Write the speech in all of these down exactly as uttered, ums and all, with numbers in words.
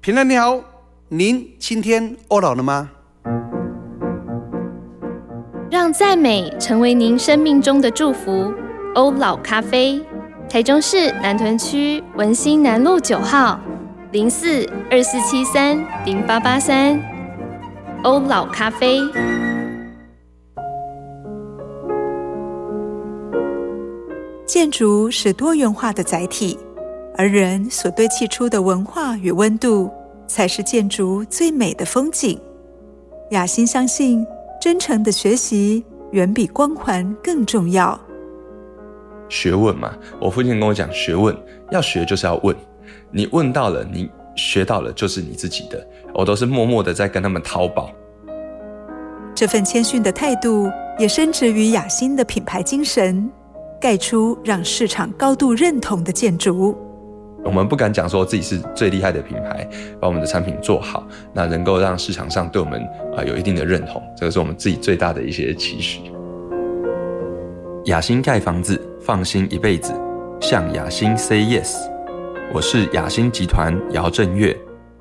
平安你好，您今天欧老了吗？ 让赞美成为您生命中的祝福。欧老咖啡，台中市南屯区文心南路九号，零四二四七三零八八三。欧老咖啡。 建筑是多元化的载体，而人所堆砌出的文化与温度，才是建筑最美的风景。雅欣相信，真诚的学习远比光环更重要。 学问嘛，我父亲跟我讲，学问要学就是要问，你问到了，你学到了就是你自己的。我都是默默的在跟他们淘宝。 这份谦逊的态度，也深植于雅欣的品牌精神，盖出让市场高度认同的建筑。 我们不敢讲说自己是最厉害的品牌，把我们的产品做好，那能够让市场上对我们、呃、有一定的认同，这个是我们自己最大的一些期许。雅欣盖房子，放心一辈子，向雅欣 say yes。 我是雅欣集团姚正月。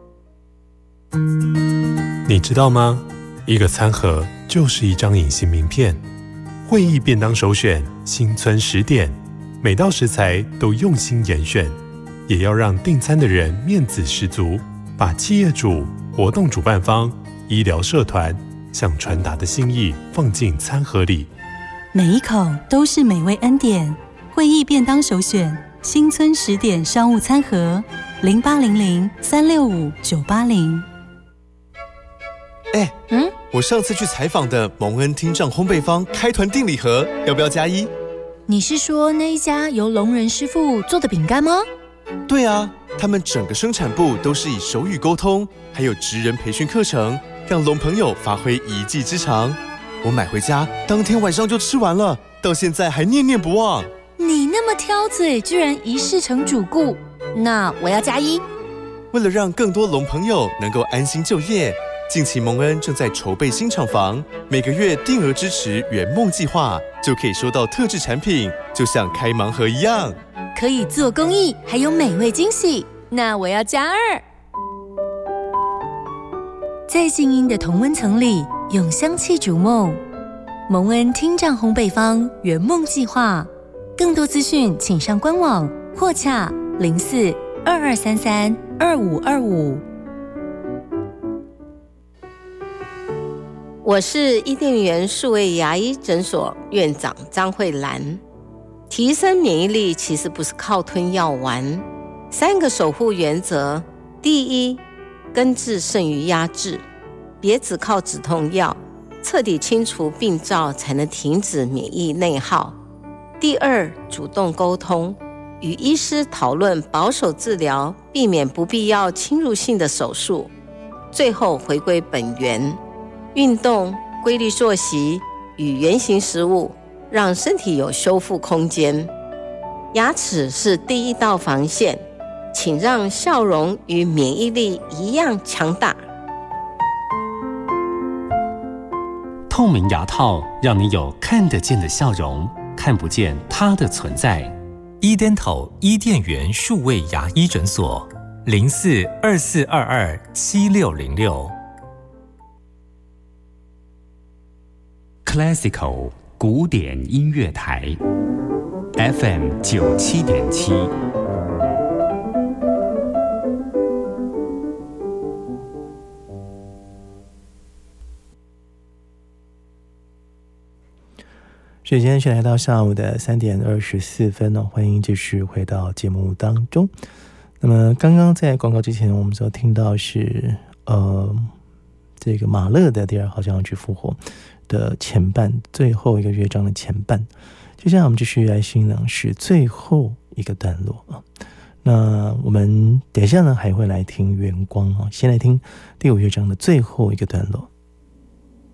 你知道吗？一个餐盒就是一张隐形名片。会议便当首选新村十点，每道食材都用心严选，也要让订餐的人面子十足，把企业主、活动主办方、医疗社团想传达的心意放进餐盒里， 每一口都是美味恩典。会议便当首选新村十点商务餐盒，零八零零三六五九八零。 哎，嗯，我上次去采访的蒙恩听障烘焙坊开团订礼盒，要不要加一？ 你是说那一家由聋人师傅做的饼干吗？ 对啊，他们整个生产部都是以手语沟通，还有职人培训课程，让聋朋友发挥一技之长。我买回家，当天晚上就吃完了，到现在还念念不忘。 你那么挑嘴，居然一试成主顾，那我要加一。 为了让更多聋朋友能够安心就业，近期蒙恩正在筹备新厂房，每个月定额支持圆梦计划，就可以收到特制产品，就像开盲盒一样， 可以做公益，还有美味惊喜。那我要加二。在静音的同温层里，用香气逐梦。蒙恩听障烘焙坊圆梦计划，更多资讯请上官网或洽零四二二三三二五二五。 我是伊甸园数位牙医诊所院长张慧兰。提升免疫力其实不是靠吞药丸，三个守护原则：第一，根治胜于压制，别只靠止痛药，彻底清除病灶才能停止免疫内耗。第二，主动沟通，与医师讨论保守治疗，避免不必要侵入性的手术。最后回归本源，运动、规律作息与原型食物，让身体有修复空间。牙齿是第一道防线，请让笑容与免疫力一样强大。 透明牙套让你有看得见的笑容，看不见它的存在。 伊甸头伊甸园数位牙医诊所，零四二四二二七六零六。 Classical 古典音乐台 F M 九七点七。 时间是来到下午的三点二十四分哦，欢迎继续回到节目当中。那么刚刚在广告之前，我们所听到是呃这个马勒的第二号交响曲复活的前半，最后一个乐章的前半。接下来我们继续来欣赏是最后一个段落啊。那我们等一下呢还会来听圆光啊，先来听第五乐章的最后一个段落。